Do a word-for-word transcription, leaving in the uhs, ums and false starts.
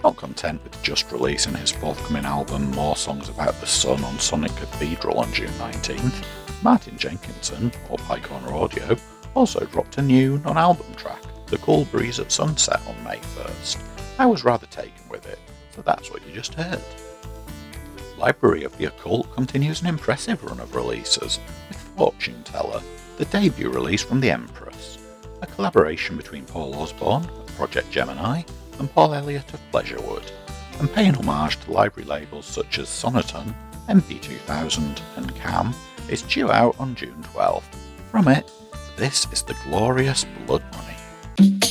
Not content with just releasing his forthcoming album More Songs About the Sun on Sonic Cathedral on June nineteenth, Martin Jenkinson, or Pye Corner Audio, also dropped a new non-album track, The Cool Breeze at Sunset, on May first. I was rather taken with it, so that's what you just heard. Library of the Occult continues an impressive run of releases, with Fortune Teller, the debut release from The Empress, a collaboration between Paul Osborne of Project Gemini and Paul Elliott of Pleasurewood, and paying homage to library labels such as Sonotone, M P two thousand and Cam, is due out on June twelfth. From it, this is the glorious Blood Money.